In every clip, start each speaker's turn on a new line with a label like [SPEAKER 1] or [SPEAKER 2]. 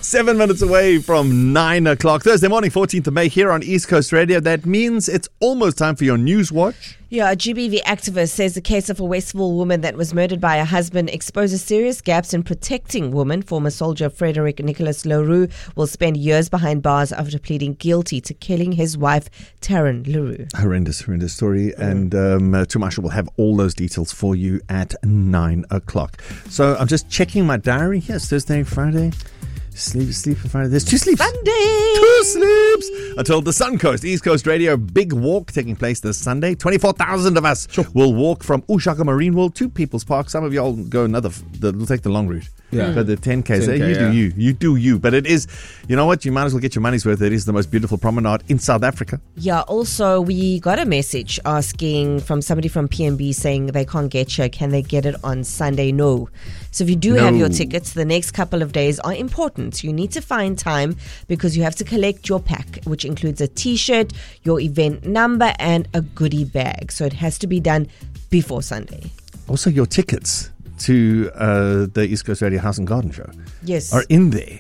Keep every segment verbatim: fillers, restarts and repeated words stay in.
[SPEAKER 1] Seven minutes away from nine o'clock. Thursday morning, fourteenth of May, here on East Coast Radio. That means it's almost time for your News Watch.
[SPEAKER 2] Yeah, a G B V activist says the case of a Westville woman that was murdered by her husband exposes serious gaps in protecting women. Former soldier Frederick Nicholas Leroux will spend years behind bars after pleading guilty to killing his wife, Taryn Leroux.
[SPEAKER 1] Horrendous, horrendous story. Mm. And um, uh, Tumasha will have all those details for you at nine o'clock. So I'm just checking my diary here. It's Thursday, Friday. Sleep, sleep, Friday. There's two sleeps.
[SPEAKER 2] Sunday.
[SPEAKER 1] Two sleeps. Until the Suncoast, East Coast Radio, big walk taking place this Sunday. twenty-four thousand of us sure. will walk from Ushaka Marine World to People's Park. Some of y'all go another, the, we'll take the long route.
[SPEAKER 3] Yeah.
[SPEAKER 1] But the ten Ks,
[SPEAKER 3] ten K,
[SPEAKER 1] you do
[SPEAKER 3] yeah.
[SPEAKER 1] you. You do you. But it is, you know what? You might as well get your money's worth. It is the most beautiful promenade in South Africa.
[SPEAKER 2] Yeah, also, we got a message asking from somebody from P M B saying they can't get you. Can they get it on Sunday? No. So if you do
[SPEAKER 1] no.
[SPEAKER 2] have your tickets, the next couple of days are important. You need to find time because you have to collect your pack, which includes a T-shirt, your event number, and a goodie bag. So it has to be done before Sunday.
[SPEAKER 1] Also, your tickets to uh, the East Coast Radio House and Garden Show
[SPEAKER 2] yes.
[SPEAKER 1] are in there.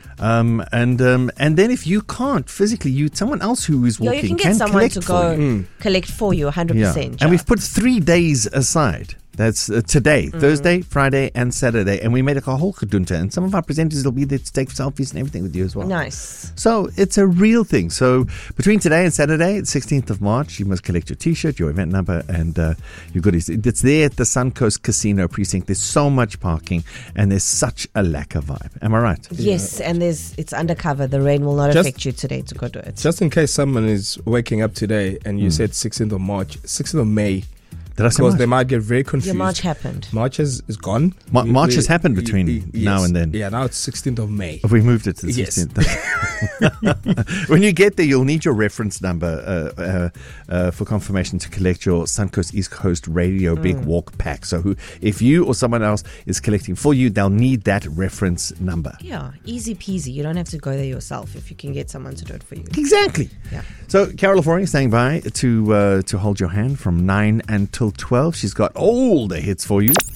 [SPEAKER 1] Um, and um, and then if you can't physically, you someone else who is walking
[SPEAKER 2] yeah, you can get
[SPEAKER 1] can
[SPEAKER 2] someone
[SPEAKER 1] collect
[SPEAKER 2] to
[SPEAKER 1] for
[SPEAKER 2] go
[SPEAKER 1] you.
[SPEAKER 2] collect for you one hundred percent.
[SPEAKER 1] Yeah. And we've put three days aside. That's uh, today, mm. Thursday, Friday, and Saturday. And we made a whole kadunta. And some of our presenters will be there to take selfies and everything with you as well.
[SPEAKER 2] Nice.
[SPEAKER 1] So it's a real thing. So between today and Saturday, sixteenth of March, you must collect your T-shirt, your event number, and uh, your goodies. It's there at the Suncoast Casino Precinct. There's so much parking, and there's such a lekker vibe. Am I right?
[SPEAKER 2] Yes, yeah. And there's it's undercover. The rain will not
[SPEAKER 3] just,
[SPEAKER 2] affect you today to go to it.
[SPEAKER 3] Just in case someone is waking up today and you mm. said sixteenth of March, sixteenth of May.
[SPEAKER 1] Did I say
[SPEAKER 3] because
[SPEAKER 1] March?
[SPEAKER 3] They might get very confused.
[SPEAKER 2] Yeah, March happened.
[SPEAKER 3] March is, is gone.
[SPEAKER 1] Ma-
[SPEAKER 3] we,
[SPEAKER 1] March
[SPEAKER 3] we,
[SPEAKER 1] has happened between
[SPEAKER 3] we, we,
[SPEAKER 1] now
[SPEAKER 3] yes.
[SPEAKER 1] and then.
[SPEAKER 3] Yeah, now it's sixteenth of May.
[SPEAKER 1] Have we moved it to the
[SPEAKER 3] yes.
[SPEAKER 1] sixteenth? When you get there, you'll need your reference number uh, uh, uh, for confirmation to collect your Suncoast East Coast Radio mm. Big Walk pack. So who, if you or someone else is collecting for you, they'll need that reference number.
[SPEAKER 2] Yeah, easy peasy. You don't have to go there yourself if you can get someone to do it for you.
[SPEAKER 1] Exactly.
[SPEAKER 2] Yeah.
[SPEAKER 1] So Carol Lafori is staying by to uh, to hold your hand from nine until twelve. She's got all the hits for you.